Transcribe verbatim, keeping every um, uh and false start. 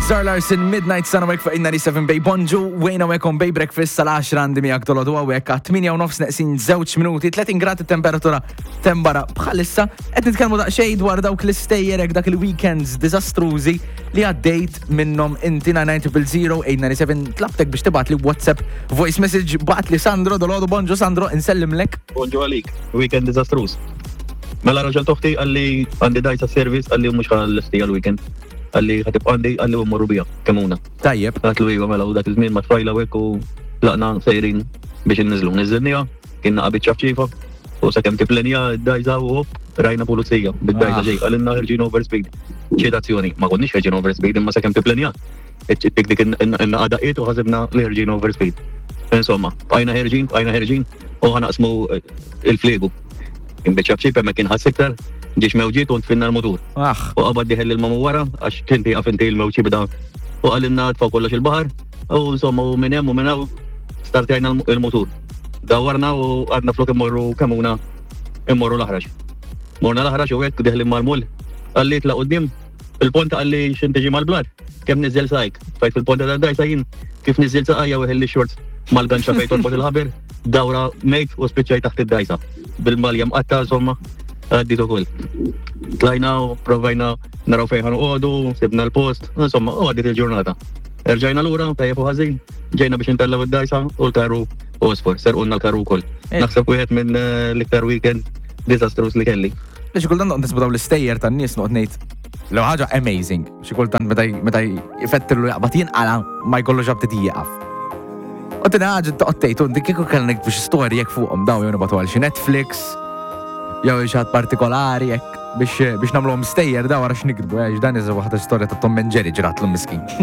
Zara Larsson, Midnight Sun għawek fa' ninety-seven Bay Bonġu, wejna għawek on Bay Breakfast sal-għaxra għandi miegħek tolodu għawek għat tminja u nofs neqsin żewġ minuti, thirty grad temperatura tembara bħalissa, qed nitkellmu daqsxejn dwar dawk l-istejjerek dak il-weekends diżastrużi li għaddejt minnhom inti nine nine zero zero eight nine seven tlabtek biex tibgħat li WhatsApp voice message baqt li Sandro dolodu Bonġu Sandro insellimlek. Bonġu għalik, weekend diżastruż. Mela raġel toħti għalli għandi dajsa service għalli mhux ħall-istija l-weekend. Għalli ħatib għandi għalli u morru bija, kemuna. Tajjeb. Għatlu iwa mela u dak il-żmien ma tfajla wek u laqna sejrin biex n-nizlu. Nizzilnija, kienna qabit ċafċifa u sakemm tiplenja d-dajza u hop, rajna pulizija bid-dajza ġej. Għalinna ħerġin over speed. ċitazzjoni, ma konniex ħerġin over speed imma sakemm tiplenja. Dik dik n-għadaqiet u ħasibna li ħerġin over speed. Insomma, bqajna ħerġin, bqajna ħerġin u ħanaqsmu il-flegu. Imbeċafċifa ma kien ħassiktar ġiex mewġiet u nfinna l-motur. U qabad diħel il-mamu wara, għax kinti għafinti il-mewġi bida. U għalinna tfaw kollox il-bahar, u insomma u minn hemm u minn hawn startajna il-motur. Dawarna u għadna flok immorru kamuna immorru l-aħraġ. Morna l-aħraġ u għek diħel il-marmul, għalli tla qoddim, il-ponta għalli xintiġi mal-blad, kem nizzel sajk. Fajt fil-ponta ta' dajsa jien, kif nizzel saqajja u għelli xorts mal-ganċa fejt urbot il-ħaber, dawra mejt u spiċċaj taħt id-dajsa. Bil-malja mqatta, insomma, għaddit ukoll. Tlajna u provajna naraw fejn uqodu, sibna l-post, insomma, u għaddit il-ġurnata. Erġajna l-ura, tajjeb u ħażin, ġejna biex intellaw id-dajsa u l-karru osfor, serqunna l-karru wkoll. Naħseb wieħed minn l-iktar weekend disastrous li kelli. Xi kultant noqgħod nisbu dawn l-istejjer tan-nies noqgħod ngħid lew ħaġa amazing. Xi kultant meta meta jfettirlu jaqbad jinqala ma jkollux abtit jieqaf. U tina ħaġa toqgħod tgħid u dik kieku kellna biex storji jekk fuqhom daw jew nibgħatu għal xi Netflix jew xi ħadd partikolari hekk biex biex nagħmluhom stejjer daw wara x'nikdbu għax dan iżda waħda storja ta' Tom and Jerry ġratlhom miskin.